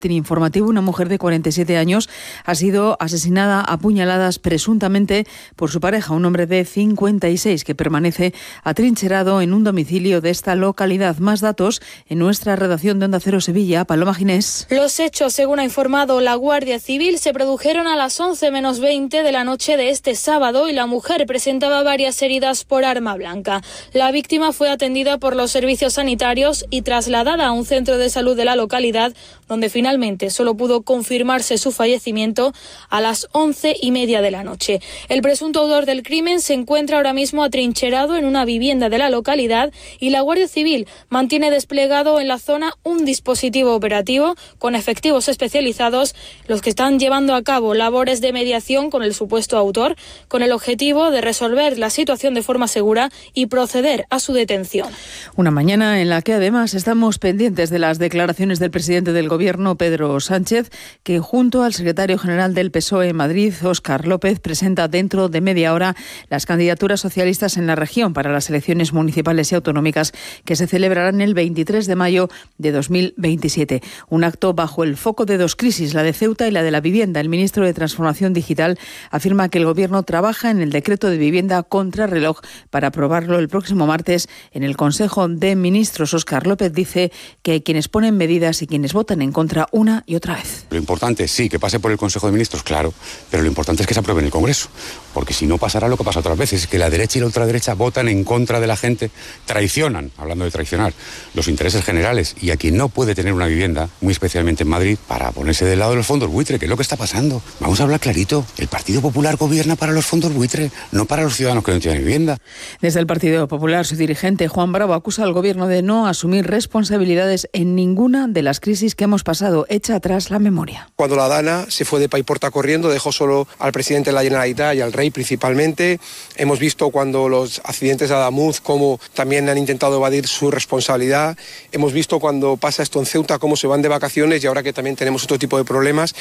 En informativo, una mujer de 47 años ha sido asesinada a puñaladas presuntamente por su pareja, un hombre de 56 que permanece atrincherado en un domicilio de esta localidad. Más datos en nuestra redacción de Onda Cero Sevilla. Paloma Ginés. Los hechos, según ha informado la Guardia Civil, se produjeron a las 11:20 de la noche de este sábado y la mujer presentaba varias heridas por arma blanca. La víctima fue atendida por los servicios sanitarios y trasladada a un centro de salud de la localidad, donde finalmente solo pudo confirmarse su fallecimiento a las 11:30 de la noche. El presunto autor del crimen se encuentra ahora mismo atrincherado en una vivienda de la localidad y la Guardia Civil mantiene desplegado en la zona un dispositivo operativo con efectivos especializados, los que están llevando a cabo labores de mediación con el supuesto autor, con el objetivo de resolver la situación de forma segura y proceder a su detención. Una mañana en la que además estamos pendientes de las declaraciones del presidente del Gobierno, Pedro Sánchez, que junto al secretario general del PSOE en Madrid, Óscar López, presenta dentro de media hora las candidaturas socialistas en la región para las elecciones municipales y autonómicas que se celebrarán el 23 de mayo de 2027. Un acto bajo el foco de dos crisis, la de Ceuta y la de la vivienda. El ministro de Transformación Digital afirma que el Gobierno trabaja en el decreto de vivienda contrarreloj para aprobarlo el próximo martes en el Consejo de Ministros. Óscar López dice que hay quienes ponen medidas y quienes votan en contra una y otra vez. Lo importante, sí, que pase por el Consejo de Ministros, claro, pero lo importante es que se apruebe en el Congreso, porque si no pasará lo que pasa otras veces, que la derecha y la ultraderecha votan en contra de la gente, traicionan, hablando de traicionar, los intereses generales, y a quien no puede tener una vivienda, muy especialmente en Madrid, para ponerse del lado de los fondos buitre, que es lo que está pasando. Vamos a hablar clarito, el Partido Popular gobierna para los fondos buitre, no para los ciudadanos que no tienen vivienda. Desde el Partido Popular, su dirigente Juan Bravo acusa al Gobierno de no asumir responsabilidades en ninguna de las crisis que hemos pasado. Echa atrás la memoria. Cuando la Dana se fue de Paiporta corriendo, dejó solo al presidente de la Generalitat y al rey principalmente. Hemos visto cuando los accidentes de Adamuz, cómo también han intentado evadir su responsabilidad. Hemos visto cuando pasa esto en Ceuta, cómo se van de vacaciones y ahora que también tenemos otro tipo de problemas,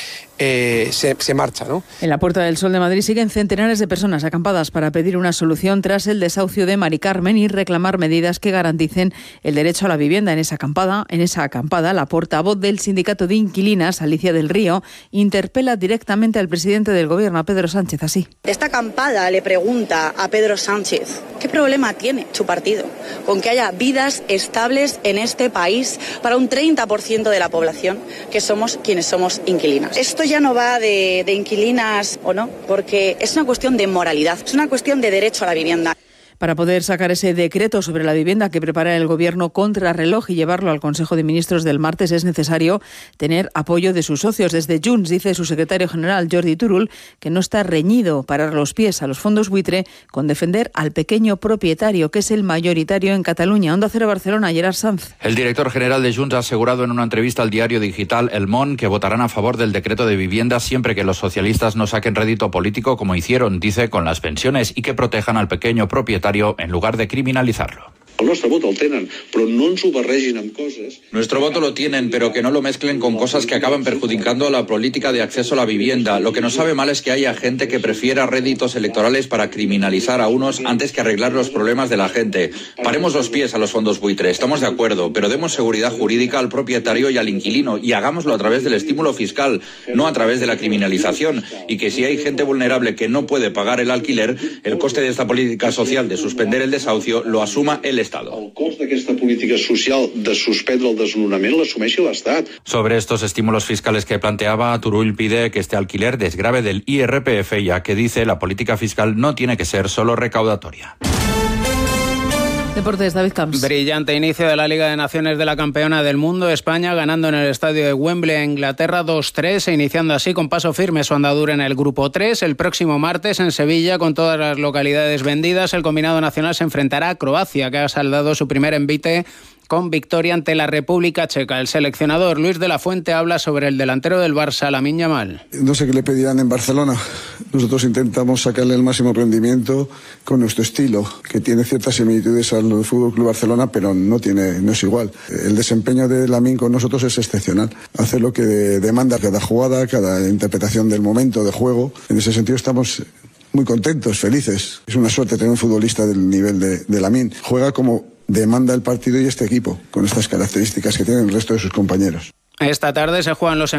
se marcha, ¿no? En la Puerta del Sol de Madrid siguen centenares de personas acampadas para pedir una solución tras el desahucio de Mari Carmen y reclamar medidas que garanticen el derecho a la vivienda. En esa acampada, la portavoz del sindicato de inquilinas, Alicia del Río, interpela directamente al presidente del Gobierno, a Pedro Sánchez, así. Esta acampada le pregunta a Pedro Sánchez qué problema tiene su partido con que haya vidas estables en este país para un 30% de la población que somos quienes somos inquilinas. Esto ya no va de inquilinas o no, porque es una cuestión de moralidad, es una cuestión de derecho a la vivienda. Para poder sacar ese decreto sobre la vivienda que prepara el Gobierno contrarreloj y llevarlo al Consejo de Ministros del martes es necesario tener apoyo de sus socios. Desde Junts, dice su secretario general, Jordi Turull, que no está reñido parar los pies a los fondos buitre con defender al pequeño propietario, que es el mayoritario en Cataluña. Onda Cero Barcelona, Gerard Sanz. El director general de Junts ha asegurado en una entrevista al diario digital El Món que votarán a favor del decreto de vivienda siempre que los socialistas no saquen rédito político como hicieron, dice, con las pensiones y que protejan al pequeño propietario en lugar de criminalizarlo. Nuestro voto lo tienen, pero que no lo mezclen con cosas que acaban perjudicando a la política de acceso a la vivienda. Lo que nos sabe mal es que haya gente que prefiera réditos electorales para criminalizar a unos antes que arreglar los problemas de la gente. Paremos los pies a los fondos buitre, estamos de acuerdo, pero demos seguridad jurídica al propietario y al inquilino y hagámoslo a través del estímulo fiscal, no a través de la criminalización. Y que si hay gente vulnerable que no puede pagar el alquiler, el coste de esta política social de suspender el desahucio lo asuma el Estado. El cost d'aquesta política social de suspendre el desnonament l'assumeixi l'Estat. Sobre estos estímulos fiscales que planteaba, Turull pide que este alquiler desgrave del IRPF, ya que dice la política fiscal no tiene que ser solo recaudatoria. Deportes, David Camps. Brillante inicio de la Liga de Naciones de la campeona del mundo, España ganando en el estadio de Wembley a Inglaterra 2-3, e iniciando así con paso firme su andadura en el grupo 3. El próximo martes en Sevilla, con todas las localidades vendidas, el combinado nacional se enfrentará a Croacia, que ha saldado su primer envite con victoria ante la República Checa. El seleccionador Luis de la Fuente habla sobre el delantero del Barça, Lamine Yamal. No sé qué le pedirán en Barcelona. Nosotros intentamos sacarle el máximo rendimiento con nuestro estilo, que tiene ciertas similitudes al FC Barcelona, pero no es igual. El desempeño de Lamine con nosotros es excepcional. Hace lo que demanda cada jugada, cada interpretación del momento de juego. En ese sentido estamos muy contentos, felices. Es una suerte tener un futbolista del nivel de Lamine. Juega como demanda el partido y este equipo, con estas características que tienen el resto de sus compañeros. Esta tarde se juegan los